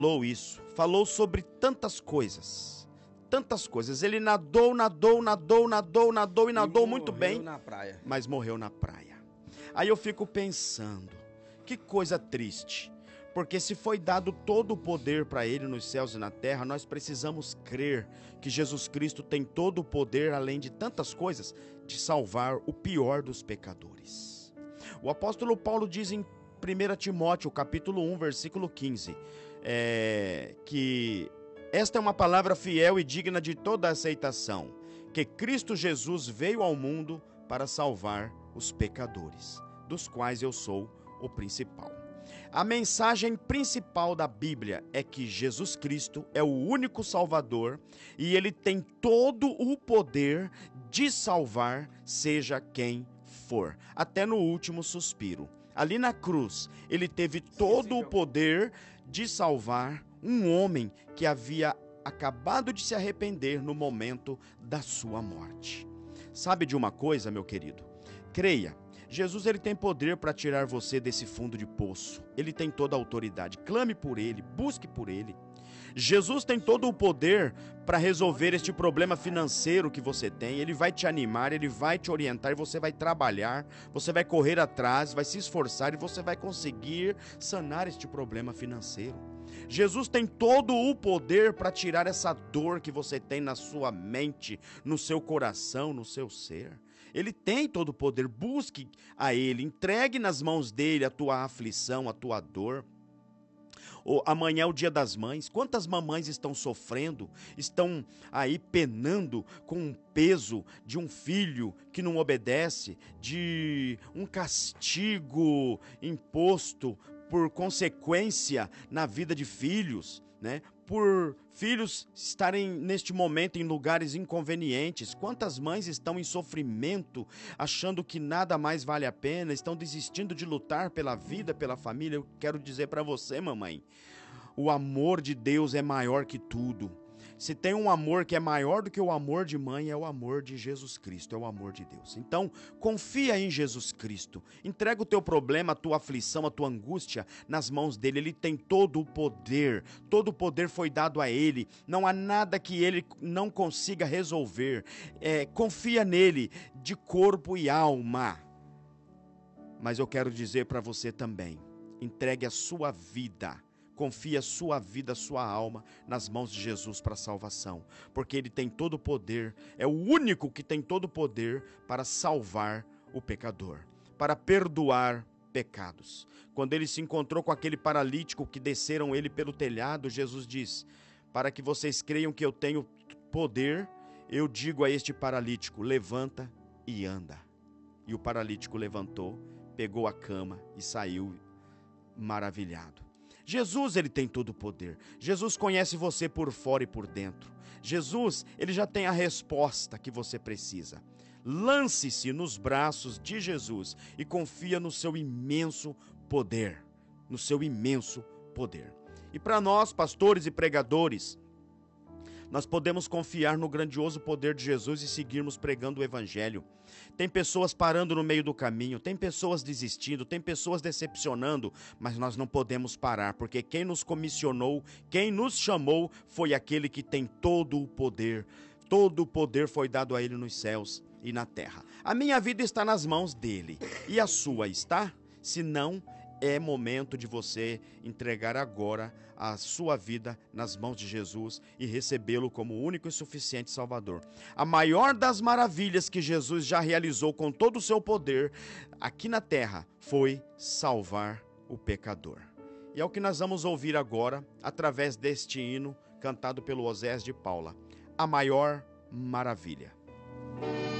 falou isso, falou sobre tantas coisas. Tantas coisas. Ele nadou e nadou muito bem, na praia. mas morreu na praia. Aí eu fico pensando, que coisa triste. Porque se foi dado todo o poder para ele nos céus e na terra, nós precisamos crer que Jesus Cristo tem todo o poder, além de tantas coisas, de salvar o pior dos pecadores. O apóstolo Paulo diz em 1 Timóteo, capítulo 1, versículo 15, que esta é uma palavra fiel e digna de toda aceitação, que Cristo Jesus veio ao mundo para salvar os pecadores, dos quais eu sou o principal. A mensagem principal da Bíblia é que Jesus Cristo é o único Salvador e Ele tem todo o poder de salvar, seja quem for, até no último suspiro. Ali na cruz, Ele teve todo o poder de salvar um homem que havia acabado de se arrepender no momento da sua morte. Sabe de uma coisa, meu querido? Creia. Jesus ele tem poder para tirar você desse fundo de poço. Ele tem toda a autoridade. Clame por Ele, busque por Ele. Jesus tem todo o poder para resolver este problema financeiro que você tem. Ele vai te animar, Ele vai te orientar e você vai trabalhar, você vai correr atrás, vai se esforçar e você vai conseguir sanar este problema financeiro. Jesus tem todo o poder para tirar essa dor que você tem na sua mente, no seu coração, no seu ser. Ele tem todo o poder. Busque a Ele, entregue nas mãos dele a tua aflição, a tua dor. Amanhã é o Dia das Mães. Quantas mamães estão sofrendo, estão aí penando com o peso de um filho que não obedece, de um castigo imposto por consequência na vida de filhos, né? Por filhos estarem neste momento em lugares inconvenientes. Quantas mães estão em sofrimento, achando que nada mais vale a pena, estão desistindo de lutar pela vida, pela família. Eu quero dizer para você, mamãe, o amor de Deus é maior que tudo. Se tem um amor que é maior do que o amor de mãe, é o amor de Jesus Cristo, é o amor de Deus. Então, confia em Jesus Cristo. Entrega o teu problema, a tua aflição, a tua angústia nas mãos dele. Ele tem todo o poder. Todo o poder foi dado a ele. Não há nada que ele não consiga resolver. Confia nele de corpo e alma. Mas eu quero dizer para você também, entregue a sua vida. Confie a sua vida, a sua alma nas mãos de Jesus para a salvação, porque Ele tem todo o poder, é o único que tem todo o poder para salvar o pecador, para perdoar pecados. Quando Ele se encontrou com aquele paralítico que desceram ele pelo telhado, Jesus diz, para que vocês creiam que eu tenho poder, eu digo a este paralítico, levanta e anda. E o paralítico levantou, pegou a cama e saiu maravilhado. Jesus, ele tem todo o poder. Jesus conhece você por fora e por dentro. Jesus, ele já tem a resposta que você precisa. Lance-se nos braços de Jesus e confia no seu imenso poder. No seu imenso poder. E para nós, pastores e pregadores, nós podemos confiar no grandioso poder de Jesus e seguirmos pregando o Evangelho. Tem pessoas parando no meio do caminho, tem pessoas desistindo, tem pessoas decepcionando, mas nós não podemos parar, porque quem nos comissionou, quem nos chamou, foi aquele que tem todo o poder. Todo o poder foi dado a Ele nos céus e na terra. A minha vida está nas mãos dele. E a sua está? Se não, é momento de você entregar agora a sua vida nas mãos de Jesus e recebê-lo como único e suficiente Salvador. A maior das maravilhas que Jesus já realizou com todo o seu poder aqui na terra foi salvar o pecador. E é o que nós vamos ouvir agora através deste hino cantado pelo Osés de Paula. A maior maravilha.